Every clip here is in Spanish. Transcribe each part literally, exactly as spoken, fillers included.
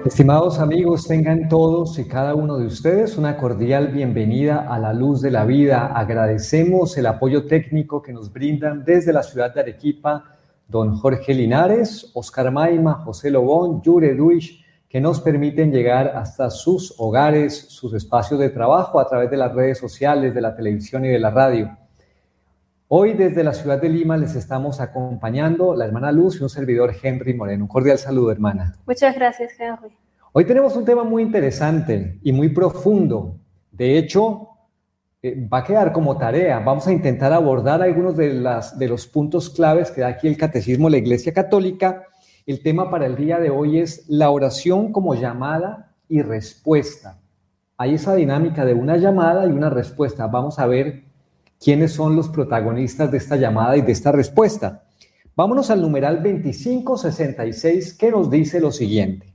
Estimados amigos, tengan todos y cada uno de ustedes una cordial bienvenida a La Luz de la Vida. Agradecemos el apoyo técnico que nos brindan desde la ciudad de Arequipa, don Jorge Linares, Oscar Maima, José Lobón, Yure Duish, que nos permiten llegar hasta sus hogares, sus espacios de trabajo a través de las redes sociales, de la televisión y de la radio. Hoy desde la ciudad de Lima les estamos acompañando la hermana Luz y un servidor Henry Moreno. Un cordial saludo, hermana. Muchas gracias, Henry. Hoy tenemos un tema muy interesante y muy profundo. De hecho, eh, va a quedar como tarea. Vamos a intentar abordar algunos de, las, de los puntos claves que da aquí el Catecismo de la Iglesia Católica. El tema para el día de hoy es la oración como llamada y respuesta. Hay esa dinámica de una llamada y una respuesta. Vamos a ver quiénes son los protagonistas de esta llamada y de esta respuesta. Vámonos al numeral veinticinco sesenta y seis, que nos dice lo siguiente.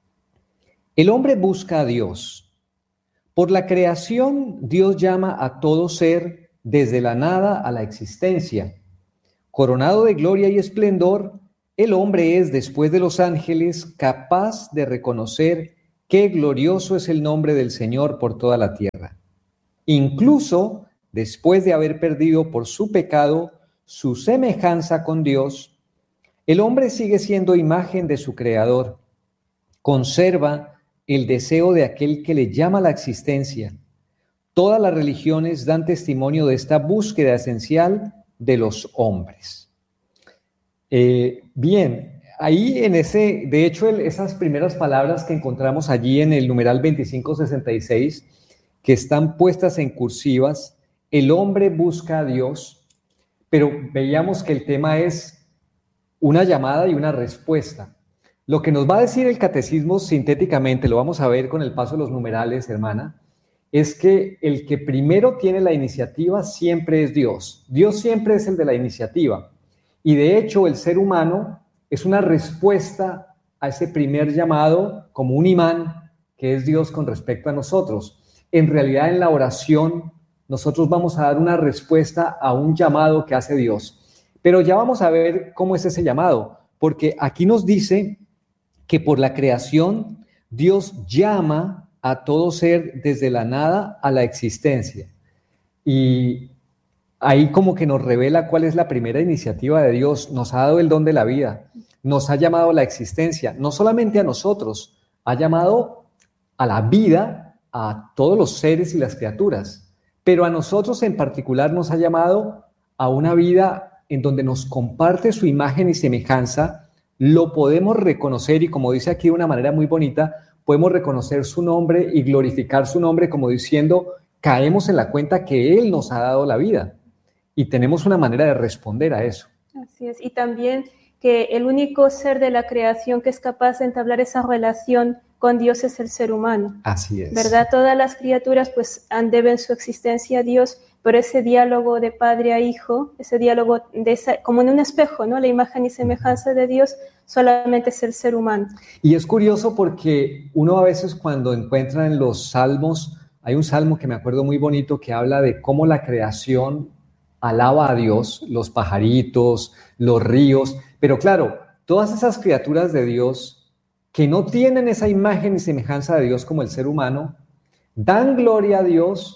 El hombre busca a Dios. Por la creación, Dios llama a todo ser desde la nada a la existencia. Coronado de gloria y esplendor, el hombre es, después de los ángeles, capaz de reconocer qué glorioso es el nombre del Señor por toda la tierra. Incluso después de haber perdido por su pecado su semejanza con Dios, el hombre sigue siendo imagen de su Creador. Conserva el deseo de aquel que le llama a la existencia. Todas las religiones dan testimonio de esta búsqueda esencial de los hombres. Eh, bien, ahí en ese, de hecho, el, esas primeras palabras que encontramos allí en el numeral veinticinco sesenta y seis, que están puestas en cursivas, el hombre busca a Dios, pero veíamos que el tema es una llamada y una respuesta. Lo que nos va a decir el catecismo sintéticamente, lo vamos a ver con el paso de los numerales, hermana, es que el que primero tiene la iniciativa siempre es Dios. Dios siempre es el de la iniciativa. Y de hecho el ser humano es una respuesta a ese primer llamado como un imán que es Dios con respecto a nosotros. En realidad en la oración nosotros vamos a dar una respuesta a un llamado que hace Dios. Pero ya vamos a ver cómo es ese llamado, porque aquí nos dice que por la creación Dios llama a todo ser desde la nada a la existencia. Y ahí como que nos revela cuál es la primera iniciativa de Dios. Nos ha dado el don de la vida, nos ha llamado a la existencia, no solamente a nosotros, ha llamado a la vida a todos los seres y las criaturas. Pero a nosotros en particular nos ha llamado a una vida en donde nos comparte su imagen y semejanza, lo podemos reconocer y como dice aquí de una manera muy bonita, podemos reconocer su nombre y glorificar su nombre como diciendo, caemos en la cuenta que Él nos ha dado la vida y tenemos una manera de responder a eso. Así es, y también que el único ser de la creación que es capaz de entablar esa relación con Dios es el ser humano. Así es. ¿Verdad? Todas las criaturas pues deben su existencia a Dios, pero ese diálogo de padre a hijo, ese diálogo de esa, como en un espejo, ¿no? La imagen y semejanza de Dios solamente es el ser humano. Y es curioso porque uno a veces cuando encuentra en los salmos, hay un salmo que me acuerdo muy bonito que habla de cómo la creación alaba a Dios, los pajaritos, los ríos, pero claro, todas esas criaturas de Dios que no tienen esa imagen y semejanza de Dios como el ser humano, dan gloria a Dios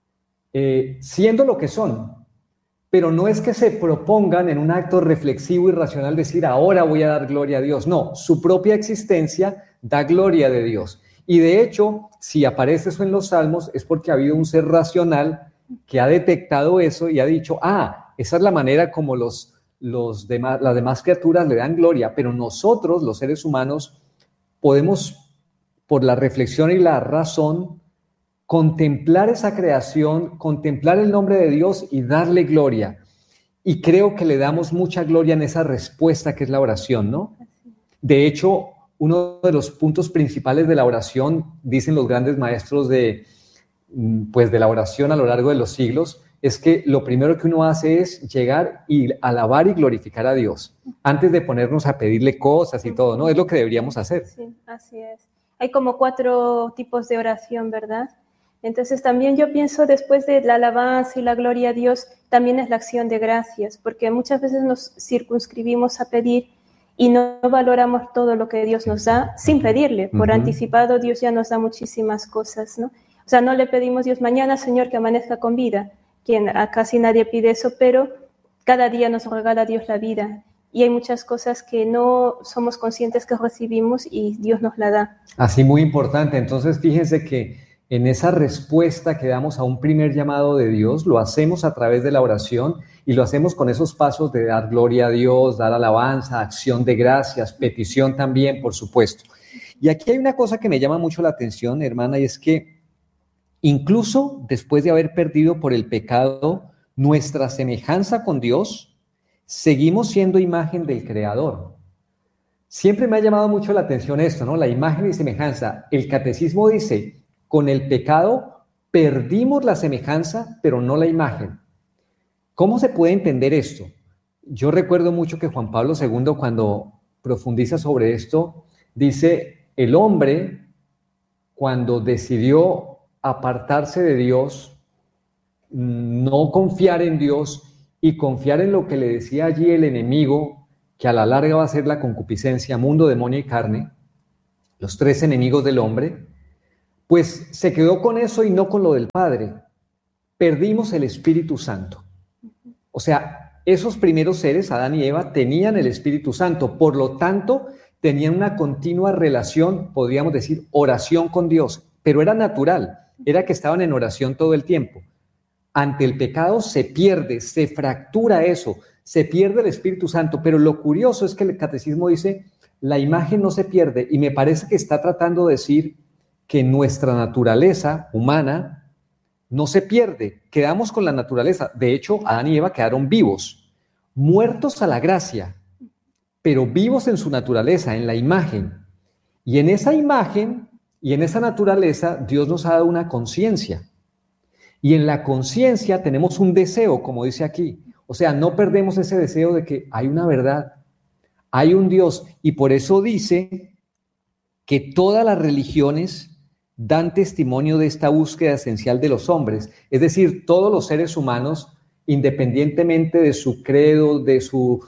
eh, siendo lo que son, pero no es que se propongan en un acto reflexivo y racional decir ahora voy a dar gloria a Dios, no, su propia existencia da gloria de Dios. Y de hecho, si aparece eso en los salmos es porque ha habido un ser racional que ha detectado eso y ha dicho, ah, esa es la manera como los, los demás, las demás criaturas le dan gloria, pero nosotros, los seres humanos, podemos, por la reflexión y la razón, contemplar esa creación, contemplar el nombre de Dios y darle gloria. Y creo que le damos mucha gloria en esa respuesta que es la oración, ¿no? De hecho, uno de los puntos principales de la oración, dicen los grandes maestros de, pues, de la oración a lo largo de los siglos, es que lo primero que uno hace es llegar y alabar y glorificar a Dios, antes de ponernos a pedirle cosas y todo, ¿no? Es lo que deberíamos hacer. Sí, así es. Hay como cuatro tipos de oración, ¿verdad? Entonces también yo pienso después de la alabanza y la gloria a Dios, también es la acción de gracias, porque muchas veces nos circunscribimos a pedir y no valoramos todo lo que Dios nos da sin pedirle. Por uh-huh. anticipado, Dios ya nos da muchísimas cosas, ¿no? O sea, no le pedimos Dios mañana, Señor, que amanezca con vida. Quien, a casi nadie pide eso, pero cada día nos regala Dios la vida. Y hay muchas cosas que no somos conscientes que recibimos y Dios nos la da. Así, muy importante. Entonces, fíjense que en esa respuesta que damos a un primer llamado de Dios, lo hacemos a través de la oración y lo hacemos con esos pasos de dar gloria a Dios, dar alabanza, acción de gracias, petición también, por supuesto. Y aquí hay una cosa que me llama mucho la atención, hermana, y es que incluso después de haber perdido por el pecado nuestra semejanza con Dios, seguimos siendo imagen del Creador. Siempre me ha llamado mucho la atención esto, ¿no? La imagen y semejanza. El catecismo dice, con el pecado perdimos la semejanza, pero no la imagen. ¿Cómo se puede entender esto? Yo recuerdo mucho que Juan Pablo segundo, cuando profundiza sobre esto, dice, el hombre, cuando decidió apartarse de Dios, no confiar en Dios y confiar en lo que le decía allí el enemigo, que a la larga va a ser la concupiscencia, mundo, demonio y carne, los tres enemigos del hombre, pues se quedó con eso y no con lo del Padre. Perdimos el Espíritu Santo. O sea, esos primeros seres, Adán y Eva, tenían el Espíritu Santo, por lo tanto, tenían una continua relación, podríamos decir, oración con Dios, pero era natural, era que estaban en oración todo el tiempo. Ante el pecado se pierde, se fractura eso, se pierde el Espíritu Santo, pero lo curioso es que el catecismo dice, la imagen no se pierde, y me parece que está tratando de decir que nuestra naturaleza humana no se pierde, quedamos con la naturaleza. De hecho, Adán y Eva quedaron vivos, muertos a la gracia, pero vivos en su naturaleza, en la imagen. Y en esa imagen y en esa naturaleza, Dios nos ha dado una conciencia. Y en la conciencia tenemos un deseo, como dice aquí. O sea, no perdemos ese deseo de que hay una verdad, hay un Dios. Y por eso dice que todas las religiones dan testimonio de esta búsqueda esencial de los hombres. Es decir, todos los seres humanos, independientemente de su credo, de su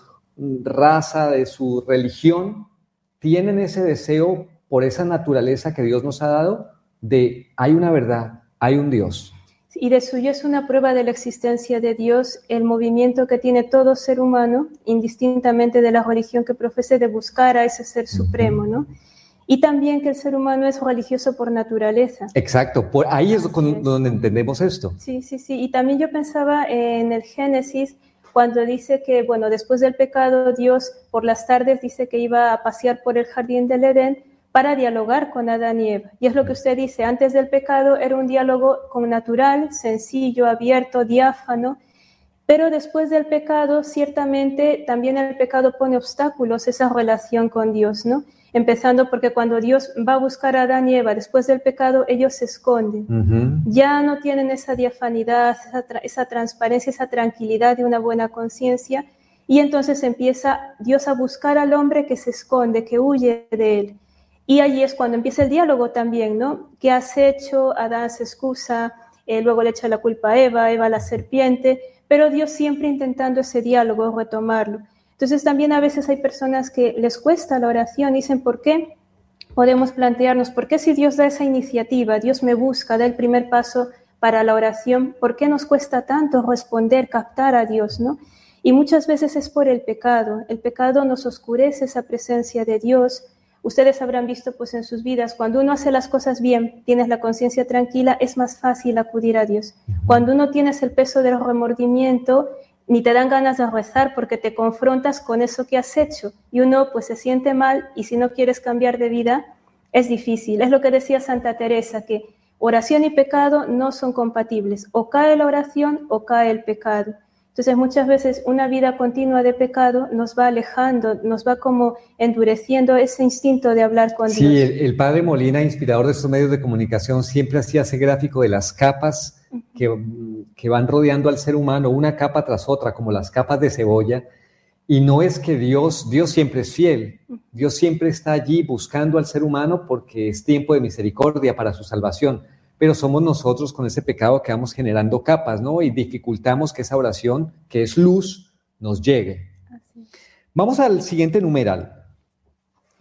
raza, de su religión, tienen ese deseo por esa naturaleza que Dios nos ha dado de hay una verdad, hay un Dios. Y de suyo es una prueba de la existencia de Dios el movimiento que tiene todo ser humano, indistintamente de la religión que profese, de buscar a ese ser supremo, ¿no? Y también que el ser humano es religioso por naturaleza. Exacto, por ahí es, con, donde entendemos esto. Sí, sí, sí. Y también yo pensaba en el Génesis, cuando dice que, bueno, después del pecado, Dios por las tardes dice que iba a pasear por el jardín del Edén para dialogar con Adán y Eva. Y es lo que usted dice, antes del pecado era un diálogo con natural, sencillo, abierto, diáfano, pero después del pecado, ciertamente, también el pecado pone obstáculos a esa relación con Dios, ¿no? Empezando porque cuando Dios va a buscar a Adán y Eva después del pecado, ellos se esconden. Uh-huh. Ya no tienen esa diafanidad, esa, tra- esa transparencia, esa tranquilidad de una buena conciencia, y entonces empieza Dios a buscar al hombre que se esconde, que huye de él. Y allí es cuando empieza el diálogo también, ¿no? ¿Qué has hecho? Adán se excusa, eh, luego le echa la culpa a Eva, Eva a la serpiente, pero Dios siempre intentando ese diálogo, retomarlo. Entonces también a veces hay personas que les cuesta la oración y dicen, ¿por qué? Podemos plantearnos, ¿por qué si Dios da esa iniciativa, Dios me busca, da el primer paso para la oración, ¿por qué nos cuesta tanto responder, captar a Dios, ¿no? Y muchas veces es por el pecado. El pecado nos oscurece esa presencia de Dios. Ustedes habrán visto pues en sus vidas, cuando uno hace las cosas bien, tienes la conciencia tranquila, es más fácil acudir a Dios. Cuando uno tienes el peso del remordimiento, ni te dan ganas de rezar porque te confrontas con eso que has hecho y uno pues se siente mal y si no quieres cambiar de vida es difícil. Es lo que decía Santa Teresa, que oración y pecado no son compatibles, o cae la oración o cae el pecado. Entonces muchas veces una vida continua de pecado nos va alejando, nos va como endureciendo ese instinto de hablar con sí, Dios. Sí, el, el padre Molina, inspirador de estos medios de comunicación, siempre hacía ese gráfico de las capas que, que van rodeando al ser humano, una capa tras otra, como las capas de cebolla, y no es que Dios, Dios siempre es fiel, Dios siempre está allí buscando al ser humano porque es tiempo de misericordia para su salvación, pero somos nosotros con ese pecado que vamos generando capas, ¿no? Y dificultamos que esa oración, que es luz, nos llegue. Así. Vamos al siguiente numeral.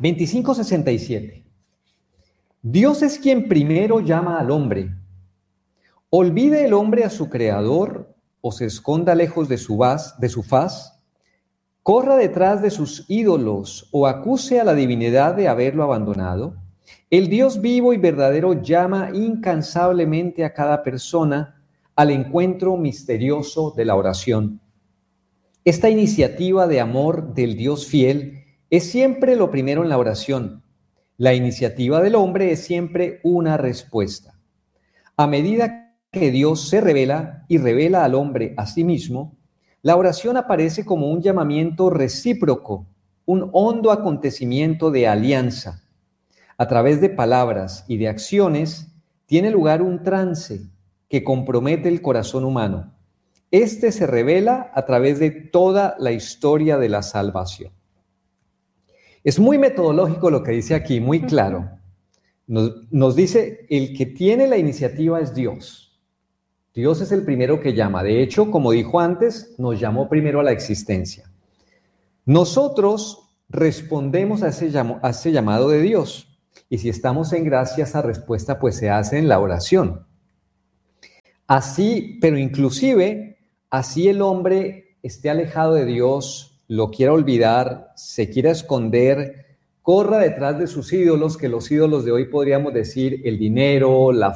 veinticinco sesenta y siete. Dios es quien primero llama al hombre. Olvide el hombre a su creador o se esconda lejos de su, faz, de su faz, corra detrás de sus ídolos o acuse a la divinidad de haberlo abandonado. El Dios vivo y verdadero llama incansablemente a cada persona al encuentro misterioso de la oración. Esta iniciativa de amor del Dios fiel es siempre lo primero en la oración. La iniciativa del hombre es siempre una respuesta. A medida que Dios se revela y revela al hombre a sí mismo, la oración aparece como un llamamiento recíproco, un hondo acontecimiento de alianza. A través de palabras y de acciones tiene lugar un trance que compromete el corazón humano. Este se revela a través de toda la historia de la salvación. Es muy metodológico lo que dice aquí, muy claro. Nos, nos dice, el que tiene la iniciativa es Dios. Dios es el primero que llama. De hecho, como dijo antes, nos llamó primero a la existencia. Nosotros respondemos a ese, llamo, a ese llamado de Dios. Y si estamos en gracia, esa respuesta pues se hace en la oración. Así, pero inclusive, así el hombre esté alejado de Dios, lo quiera olvidar, se quiera esconder, corra detrás de sus ídolos, que los ídolos de hoy podríamos decir el dinero, la